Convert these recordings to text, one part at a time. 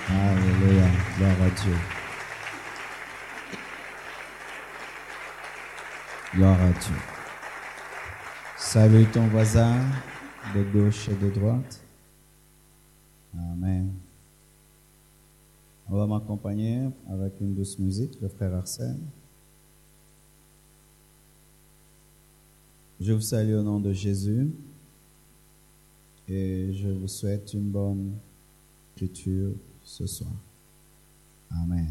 Alléluia. Gloire à Dieu. Gloire à Dieu. Salue ton voisin de gauche et de droite. Amen. On va m'accompagner avec une douce musique, le frère Arsène. Je vous salue au nom de Jésus et je vous souhaite une bonne écriture ce soir. Amen.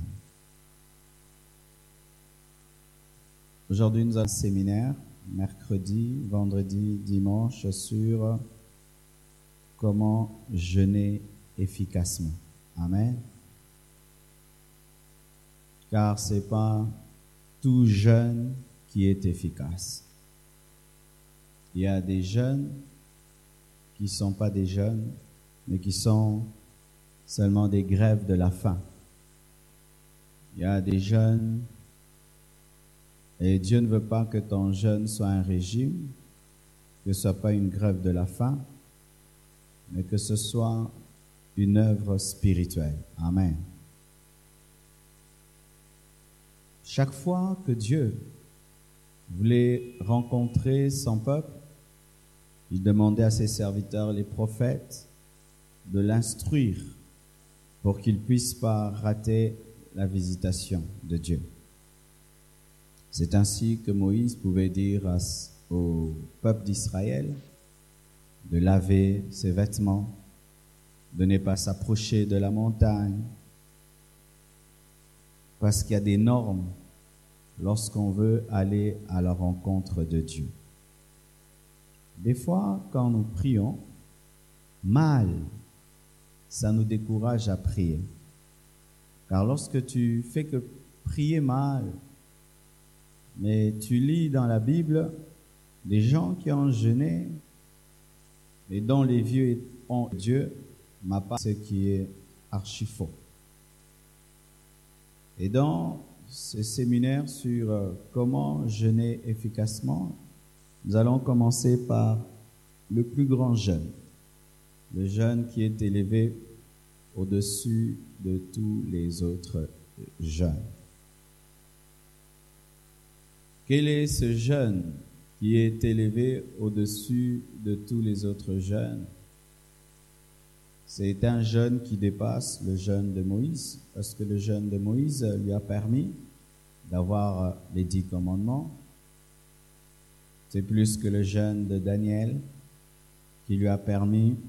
Aujourd'hui, nous avons un séminaire, mercredi, vendredi, dimanche, sur comment jeûner efficacement. Amen. Car ce n'est pas tout jeûne qui est efficace. Il y a des jeûnes qui ne sont pas des jeûnes, mais qui sont seulement des grèves de la faim. Il y a des jeûnes, et Dieu ne veut pas que ton jeûne soit un régime, que ce ne soit pas une grève de la faim, mais que ce soit une œuvre spirituelle. Amen. Chaque fois que Dieu voulait rencontrer son peuple, il demandait à ses serviteurs, les prophètes, de l'instruire pour qu'ils ne puissent pas rater la visitation de Dieu. C'est ainsi que Moïse pouvait dire au peuple d'Israël de laver ses vêtements, de ne pas s'approcher de la montagne, parce qu'il y a des normes lorsqu'on veut aller à la rencontre de Dieu. Des fois, quand nous prions mal, ça nous décourage à prier. Car lorsque tu fais que prier mal, mais tu lis dans la Bible des gens qui ont jeûné et dont les vieux ont Dieu, m'a pas ce qui est archi faux. Et dans ce séminaire sur comment jeûner efficacement, nous allons commencer par le plus grand jeûne, le jeûne qui est élevé au-dessus de tous les autres jeûnes. Quel est ce jeûne qui est élevé au-dessus de tous les autres jeûnes? C'est un jeûne qui dépasse le jeûne de Moïse, parce que le jeûne de Moïse lui a permis d'avoir les 10 commandements. C'est plus que le jeûne de Daniel qui lui a permis